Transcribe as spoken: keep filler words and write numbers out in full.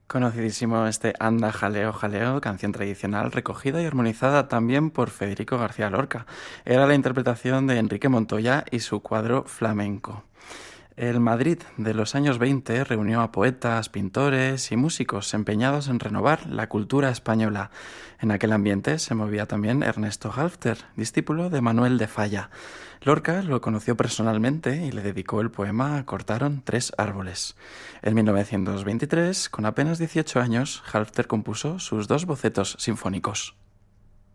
Conocidísimo este Anda, jaleo, jaleo, canción tradicional recogida y armonizada también por Federico García Lorca. Era la interpretación de Enrique Montoya y su cuadro flamenco. El Madrid de los años veinte reunió a poetas, pintores y músicos empeñados en renovar la cultura española. En aquel ambiente se movía también Ernesto Halffter, discípulo de Manuel de Falla. Lorca lo conoció personalmente y le dedicó el poema Cortaron tres árboles. En mil novecientos veintitrés, con apenas dieciocho años, Halffter compuso sus dos bocetos sinfónicos.